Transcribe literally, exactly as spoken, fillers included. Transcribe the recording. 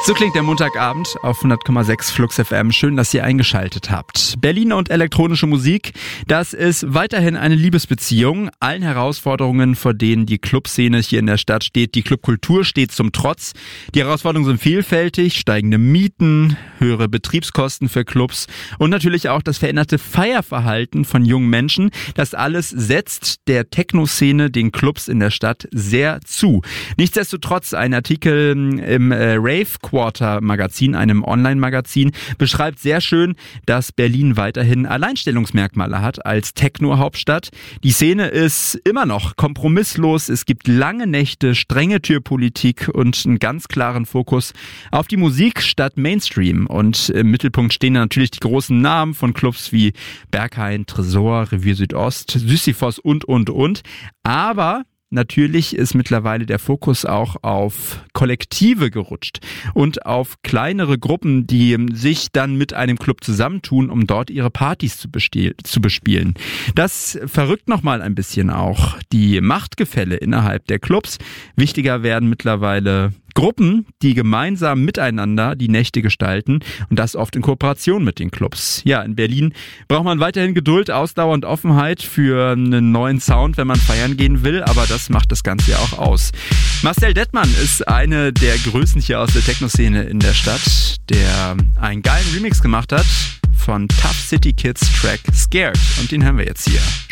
So klingt der Montagabend auf hundert Komma sechs Flux F M. Schön, dass ihr eingeschaltet habt. Berlin und elektronische Musik, das ist weiterhin eine Liebesbeziehung. Allen Herausforderungen, vor denen die Clubszene hier in der Stadt steht, die Clubkultur steht zum Trotz. Die Herausforderungen sind vielfältig, steigende Mieten, höhere Betriebskosten für Clubs und natürlich auch das veränderte Feierverhalten von jungen Menschen. Das alles setzt der Techno-Szene, den Clubs in der Stadt, sehr zu. Nichtsdestotrotz, ein Artikel im äh, Rave Quarter Magazin, einem Online-Magazin, beschreibt sehr schön, dass Berlin weiterhin Alleinstellungsmerkmale hat als Techno-Hauptstadt. Die Szene ist immer noch kompromisslos. Es gibt lange Nächte, strenge Türpolitik und einen ganz klaren Fokus auf die Musik statt Mainstream. Und im Mittelpunkt stehen natürlich die großen Namen von Clubs wie Berghain, Tresor, Revier Südost, Sisyphos und, und, und. Aber natürlich ist mittlerweile der Fokus auch auf Kollektive gerutscht und auf kleinere Gruppen, die sich dann mit einem Club zusammentun, um dort ihre Partys zu, bestiel- zu bespielen. Das verrückt nochmal ein bisschen auch die Machtgefälle innerhalb der Clubs. Wichtiger werden mittlerweile Gruppen, die gemeinsam miteinander die Nächte gestalten und das oft in Kooperation mit den Clubs. Ja, in Berlin braucht man weiterhin Geduld, Ausdauer und Offenheit für einen neuen Sound, wenn man feiern gehen will, aber das macht das Ganze ja auch aus. Marcel Dettmann ist eine der Größen hier aus der Techno-Szene in der Stadt, der einen geilen Remix gemacht hat von Tough City Kids Track Scared und den hören wir jetzt hier.